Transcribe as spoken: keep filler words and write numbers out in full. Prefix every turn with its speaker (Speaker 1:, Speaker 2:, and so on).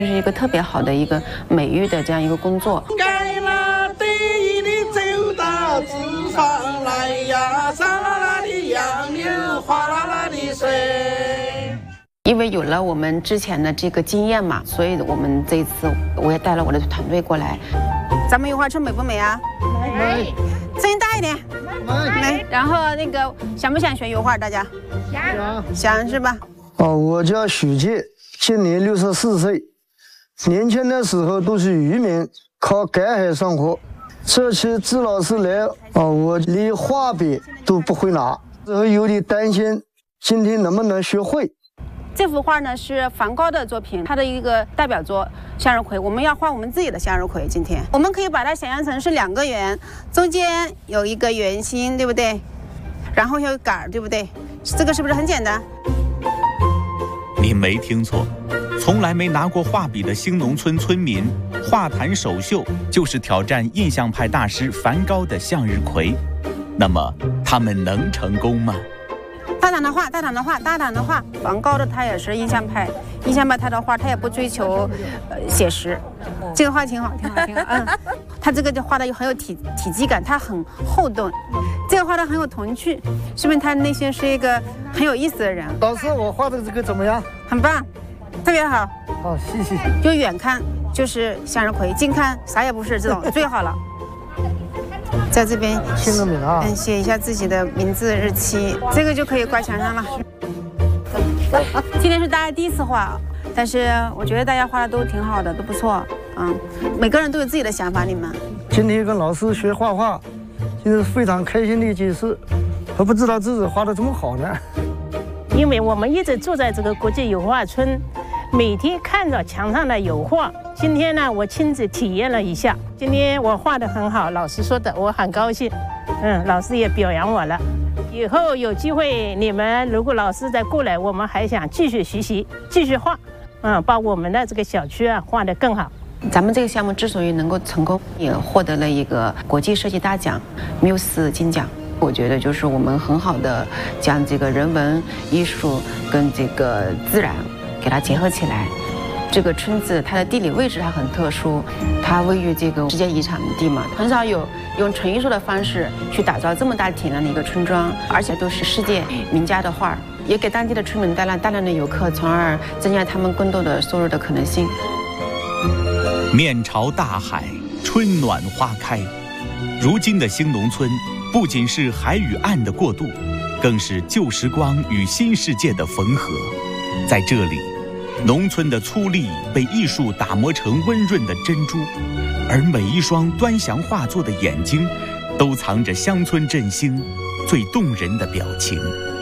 Speaker 1: 这是一个特别好的一个美育的这样一个工作。
Speaker 2: 该那得意的走到纸上来呀，沙啦啦的杨柳，哗啦啦的水。
Speaker 1: 因为有了我们之前的这个经验嘛，所以我们这一次我也带了我的团队过来。咱们油画村美不美啊？
Speaker 3: 美。
Speaker 1: 声音大一点。美。然后那个想不想学油画？大家？
Speaker 3: 想。
Speaker 1: 想是吧？
Speaker 4: 哦，我叫许介，今年六十四岁。年轻的时候都是渔民，靠赶海生活。这期支老师来，哦，我连画笔都不会拿，之后有点担心，今天能不能学会。
Speaker 1: 这幅画呢是梵高的作品，他的一个代表作向日葵。我们要画我们自己的向日葵。今天我们可以把它想象成是两个圆，中间有一个圆心，对不对？然后有杆儿，对不对？这个是不是很简单？
Speaker 5: 你没听错，从来没拿过画笔的兴农村村民，画坛首秀就是挑战印象派大师梵高的向日葵。那么他们能成功吗？
Speaker 1: 大胆的画，大胆的画，大胆的画。梵高的他也是印象派，印象派他的画他也不追求呃写实。这个画挺好，挺好，挺好。嗯，他这个就画的很有体体积感，它很厚重。这个画的很有童趣，说明他内心是一个很有意思的人。
Speaker 4: 老师，我画的这个怎么样？
Speaker 1: 很棒，特别好。
Speaker 4: 好，谢谢。
Speaker 1: 就远看就是向日葵，近看啥也不是，这种最好了。在这边
Speaker 4: 签个名啊，
Speaker 1: 嗯，写一下自己的名字、日期，这个就可以挂墙上了。今天是大家第一次画，但是我觉得大家画的都挺好的，都不错。嗯，每个人都有自己的想法。你们
Speaker 4: 今天跟老师学画画，真是非常开心的一件事。我不知道自己画的这么好呢。
Speaker 3: 因为我们一直住在这个国际油画村，每天看着墙上的油画。今天呢，我亲自体验了一下。今天我画得很好，老师说的，我很高兴。嗯，老师也表扬我了。以后有机会，你们如果老师再过来，我们还想继续学习，继续画，嗯，把我们的这个小区啊画得更好。
Speaker 1: 咱们这个项目之所以能够成功，也获得了一个国际设计大奖 Muse 金奖。我觉得就是我们很好的将这个人文艺术跟这个自然给它结合起来。这个村子它的地理位置它很特殊，它位于这个世界遗产地嘛，很少有用纯艺术的方式去打造这么大体量的一个村庄，而且都是世界名家的画，也给当地的村民带来大量的游客，从而增加他们更多的收入的可能性。
Speaker 5: 面朝大海，春暖花开。如今的兴农村不仅是海与岸的过渡，更是旧时光与新世界的缝合。在这里，农村的粗砺被艺术打磨成温润的珍珠，而每一双端详画作的眼睛，都藏着乡村振兴最动人的表情。